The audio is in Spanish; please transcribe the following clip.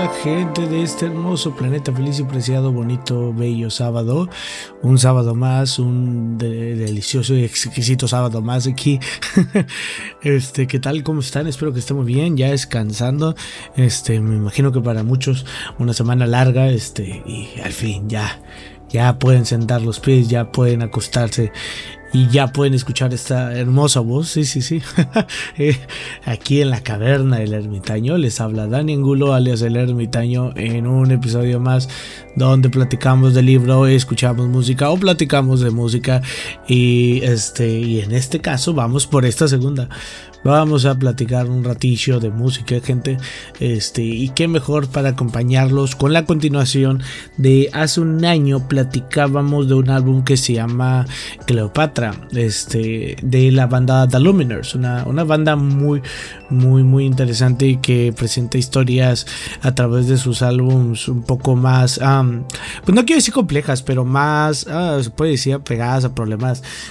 gente de este hermoso planeta feliz y preciado, bonito, bello sábado. Un sábado más, un delicioso y exquisito sábado más aquí. ¿Qué tal? ¿Cómo están? Espero que estén muy bien, ya descansando. Me imagino que para muchos una semana larga, y al fin ya pueden sentar los pies, ya pueden acostarse y ya pueden escuchar esta hermosa voz. Sí. Aquí en la caverna del ermitaño les habla Dani Angulo, alias el ermitaño, en un episodio más donde platicamos del libro, escuchamos música o platicamos de música. Y en este caso vamos por esta segunda. Vamos a platicar un ratillo de música, gente. Y qué mejor para acompañarlos con la continuación de hace un año. Platicábamos de un álbum que se llama Cleopatra, de la banda The Lumineers, una banda muy interesante y que presenta historias a través de sus álbums un poco más, pues no quiero decir complejas, pero más, se puede decir, apegadas a problemas